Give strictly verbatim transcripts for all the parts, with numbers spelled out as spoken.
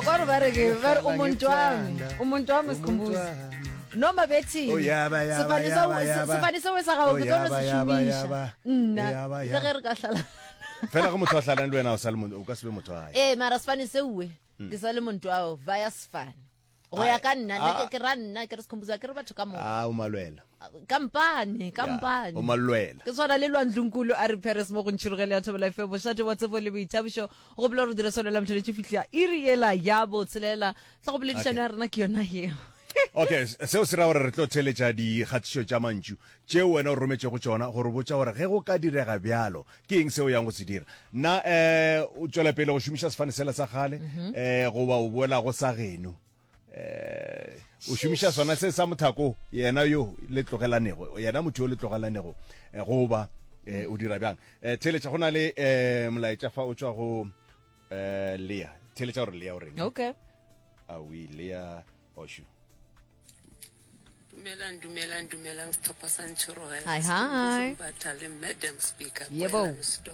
kwaro bareke bar umuntu wami umuntu wami sikhumbuza noma bethi sifanisa wesa gago ke tlo sishumisha nna ke re ka hlala fela go motho wa hlala le wena o sa le motho o ka se be motho wa eh mara sifanise uwe ke sa le muntu wao via sifana go ya ka nna le ke ra nna ke re sikhumbuza ke re batho ka mo ah o malwela kampane kampane o malwela ke sona le lwandlunkulu a re Paris mo go ntshirogele ya thobola fe bo shate wa tsebo le boithabisho go bla re dire sona la mthele tse fitla iri ela ya bo tselela tsa go boledishana ya rena ke yona he okay seo se ra gore re tlo theletša di kgatisho tša mantšu tšeo wena o rometse go tsona gore botša gore ge go ka direga bjalo ke eng seo yang go se dira nna um o tswela pele go šomiša sefane sela sa gale um goba o boela go sa geno eh o šomiša sona se sa mothako yena yo le tlogelanego yena motho yo le tlogelanego goba o dira bjang eh theletša go na le um molaetša fa o tswa go um lea theletša gore lea o reng okay a we lea oshu Dumelang dumelang dumelang stoppa sanchoro hi hi batale madam speaker yebo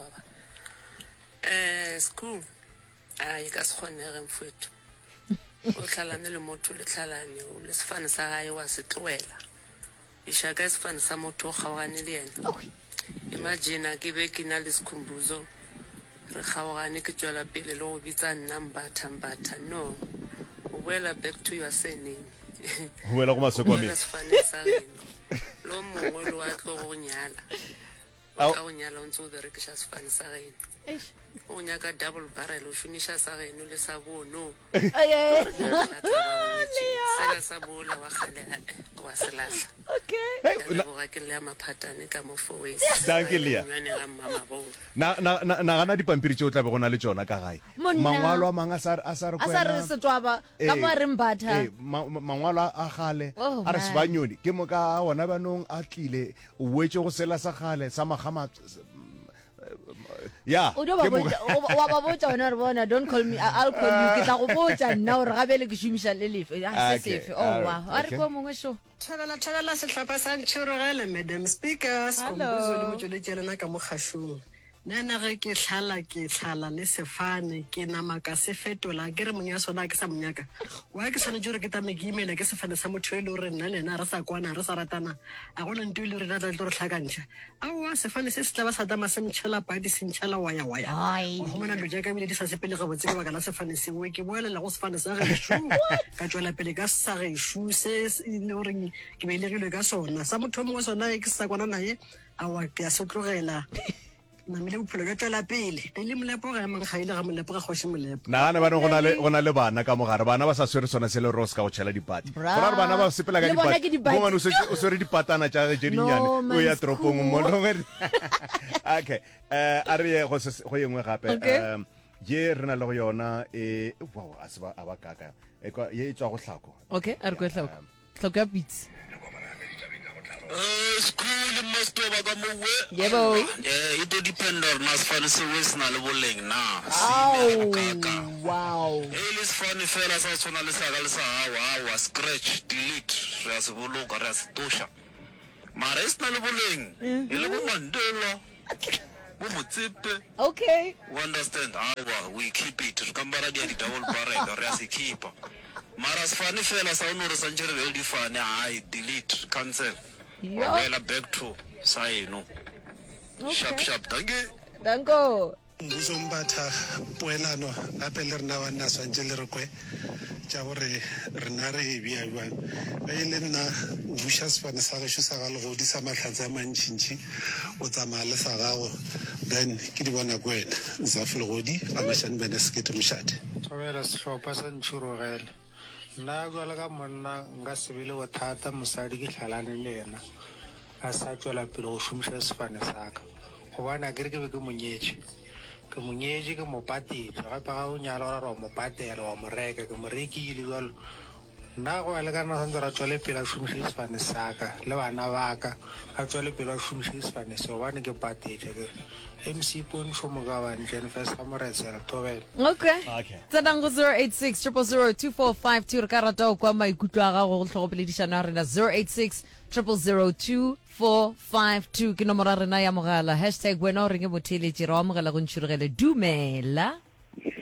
eh school ay ka se khonere mfethu o tlhalane le motho le tlhalane o le sefane sa gae wa se tloela ishaka sefane sa motho gawane le yena imagine ke be ke na le sikhumbuzo re gawane ke tswela pele le go bitsa nna mbatha mbatha no wela back to your surname wela go masoko me lo mongwe lo a tlo go nyala ka go nyala o ntse o berekisha sefane sa geno o nyaka double barrel o finisha sa geno le sa bono aye sela sa bola wa khale wa selahla okay la go ga ke le maphatane ka mo fowe thank you Lea na na na gana dipampiri tšeo tla be go na le tsona ka gae mangwalo a mang a sa a sa re a sa re setwaba ka mo re mbatha mangwalo a gale a re sebanyoni ke mo ka ona banong a tlile o wetse go sela sa gale sa magama ya o do ba wa ba botsa wena re bona don't call me I'll call you ke tla go botsa nna gore ga bele ke shumisha le lefe ya se sefe oh wow a re go mongwe sho thabela thabela sehlapa sa ntshirogele madam speaker sikhumbuzo le motšole tšelena ka mo kgashong nana ge ke tlhala ke tlhala le sefane ke nama ka se fetola ke re monya sona ke sa monyaka wa ke sone jure ke tame ke email ke sefane sa motho le re nna lena re sa kwana re sa ratana a gona ntwe le re tla tlo re tlhakantsha a wa sefane se se tla ba sa dama se mtšhela padi se ntšhela waya waya go mona lo jaka mile di sa sepele ga botse ba kana sefane se we ke boela la go sefane sa ge shu ka tswela pele ka sa ge shu se le re ke be le gile ka sona sa motho mo sona ke sa kwana nae a wa ke a se tlogela na mile bophelo ga tsela pele le molepo ga mang gaile ga molepo ga goshi molepo na na bana go na le go na le bana ka mogare bana ba sa swere sona se le ros ka go tshela dipati go ra bana ba sepela ka dipati go ngwana o swere dipatana tša je dinyane o ya tropong mo lo okay eh a re go go yengwe gape um ye rena le go yona e wow a se ba a ba kaka e kwa ye tswa go hlako okay a re go hlako hlako ya beats Eh school must be ba mo we yebo eh it depend on mas fane se we sna le boleng na oh wow eh is fane fela sa tsona le sa ga le sa wa wa scratch delete ra se boloka ra se tosha mara is na le boleng e le bo mandela bo motsepe okay we understand how we keep it kambara di double barrel ra se keep mara se fane fela sa ono re sa njere le di fane ai delete cancel wela back to sayino sharp sharp danke danko nguzombatha poelano gape le rena ba nna swantse le re kwe tša gore rena re bia jwang ge e le nna buša sefane sa gešo sa ga legodi sa mahlatse a mantšintši o tsamaya le sa gago then ke di bona ko wena nsafe legodi a mašane bene sekete mošate thobela sehlopha sa ntšhirogele nna jwale ka monna nka sebele bothata mosadi ke tlhalane le ena a sa tswela pele go šomiša sefane sa ka gobane a kere ke be ke monyetše ke monyetše ke mo patile gape ga o nyala ora ra mo patela wa mo reka ke mo rekile jalo nna go ya le ka nna santse ra tswele pele a šomiše sefane sa ka le bana ba ka a tswele pele a šomiše sefane se gobane ke patetse ke M C Pon from Gawan Jennifer Samoretsa Tobel. Okay. Okay. Tsanang go zero eight six zero zero two four five two re ka rata kwa maikutlo a ga go tlhogopeledishana rena zero eight six zero zero two four five two ke nomoro rena ya mogala hashtag wena o renge botheletši ra amogela go ntšhirogele dumela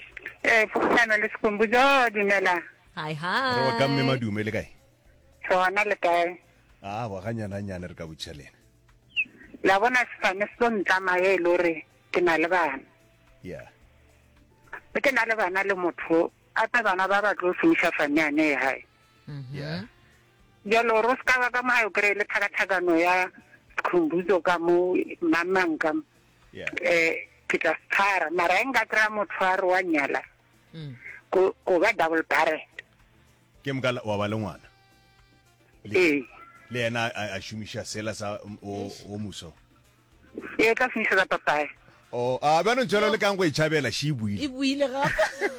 Eh, Pusana le Skumbuzo, Dumela. Hi, re wa hi. ka mme madume le kae Sona le kae. a wa ganyana nyana re ka botšhelena La bona sefane se ntama e lore ke na le bana. yeah Ke na le bana le motho a pa bana ba ba tlo shumisha fanyane e hae. yeah Jalo ro ska ba ka ma yo kre le thakathakano ya Skumbuzo ka mo mamang ka yeah eh kita skara mara enga tra motho a re wa nyala. Ko ko ga double barrel. ke mka wa ba le ngwana Eh. le yena a shumisha sela sa o o muso E ka finisa da papai. o a ba no ntsholo le kang go itšhabela shi buile E buile gape.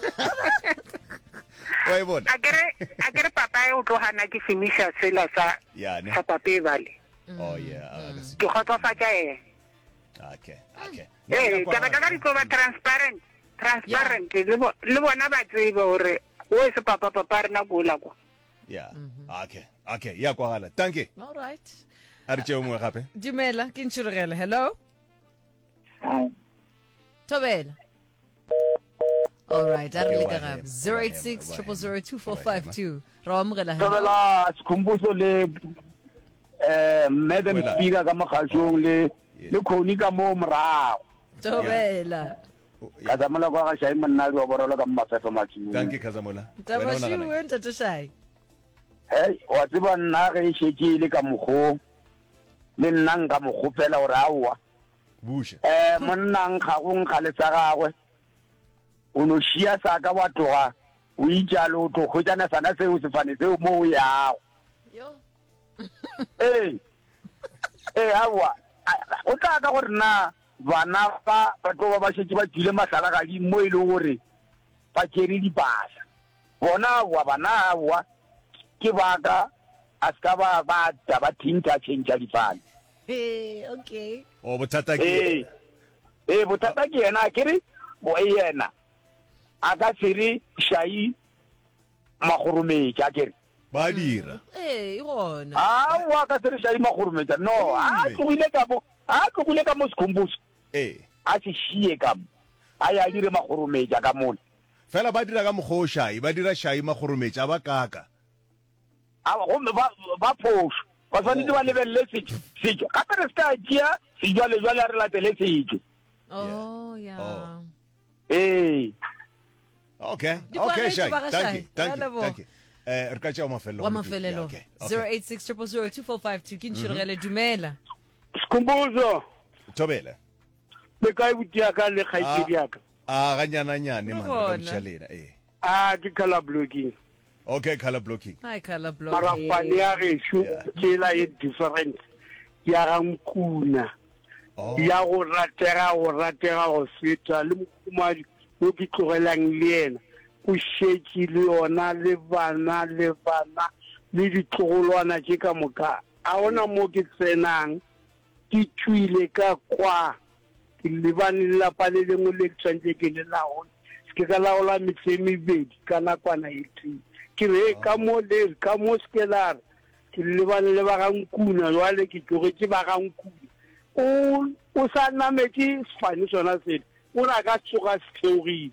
wa e bona Akere akere papai o tlohana ke finisa sela sa ya ne sa papai vale. oh yeah ah, ka se- Ke khotsofatsa e. okay okay Eh, ka ba ka di ba transparent. Transparent le bo le bona ba tsebe hore o se papa papa rena go la kwa. yeah okay okay ya kwagala thank you All right. a re tšeo mongwe gape Dumela, ke ntshurugele. Hello? Tobela. All right, a re Okay, le wa ka hema, gape. zero eight six, wa zero zero hema, two four wa five hema. two. Ra amogela. Hello? Tobela Skhumbuzo le eh madam Wela. speaker ka mogashong le le khoni ka mo morao Tobela. ka zamala kwa ga shai monna le oborola ka mafefa matšhini thank you khazamola Tabashiwe ntate Shai. hey wa tseba nna ge sheke le ka mogo le nna nka mogopela gore aowa busha eh monna nkga go nkga le tsa gagwe o no shia sa ka wa toga o itjalo o tlo khotjana sana seo se fane seo mo o yago Yo. eh eh aowa o tla ka gore na bana ba ba tlo ba ba shetse ba tsile masala ga di mo ile gore ba kere di pasa bona wa bana wa ke baka a ska ba ba ta ba tinta change di fana Eh, okay. o bothata eh ke eh botata ke yena kere bo yena a ka tsere shai magorumetša kere ba dira Eh, e gona. a wa ka tsere shai magorumetša no a tlogile ka mo a tlogile ka mo Skhumbuzo eh a se šie ka mo a ya dire magorumetša ka mole fela ba dira ka mogoshai ba dira shai magorometša ba kaka a gomme ba ba phoso ba tshwanetse ba lebelele setso setso gape re se ka tšea sejwalejwale a re latele setso Oh, yeah. ee okay Di okay kwagetše shai ba ga thank Shai. you thank Ra you leboga. thank you eh re ka tšea mafelelo Wa go tutu. mafelelo. Yeah, okay, okay. zero eight six, zero zero two four five two. Ke ntshurugele. Dumela. Skhumbuzo thobela le kae butia ka le kgaitsedi yaka a ganyana nyane man ka gona. botšhalena eh a ke color blocking okay color blocking Hi, color block. mara fane ya gesho tsela e different ya ga nkuna oh ya go ratega go ratega go feta le mokhumadi o ke tlogelang le ena o šetše le yona le bana le bana le ditlogolwana tše ka moka a ona mo ke tsenang ke tswile ka kwa ke lebane le lapa le lengwe le ke tshwantse ke le laole ke ka laola metse e mebedi ka nakwana e tee ke re ka mo le ka mo skelara ke lebane le ba gankuna jwale ke tlogetse ba gankuna o o sa nametse sefane sona sele o re a ka tsoga se theogile